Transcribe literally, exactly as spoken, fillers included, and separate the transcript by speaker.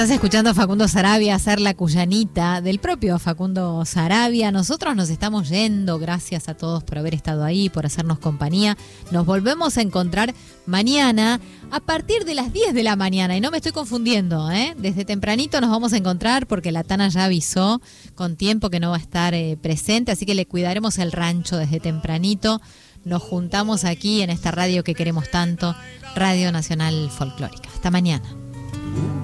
Speaker 1: Estás escuchando a Facundo Sarabia hacer la cuyanita del propio Facundo Sarabia. Nosotros nos estamos yendo. Gracias a todos por haber estado ahí, por hacernos compañía. Nos volvemos a encontrar mañana a partir de las diez de la mañana. Y no me estoy confundiendo, ¿eh? Desde tempranito nos vamos a encontrar porque la Tana ya avisó con tiempo que no va a estar eh, presente. Así que le cuidaremos el rancho desde tempranito. Nos juntamos aquí en esta radio que queremos tanto, Radio Nacional Folclórica. Hasta mañana.